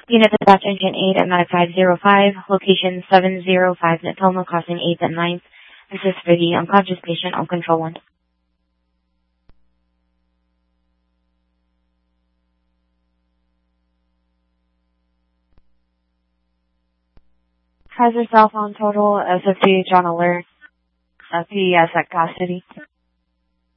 Unit dispatch engine 8 at 9505, location 705 Natoma, crossing 8th and 9th. This is for the unconscious patient on control 1. Has her cell phone total as of the John alert at the at custody?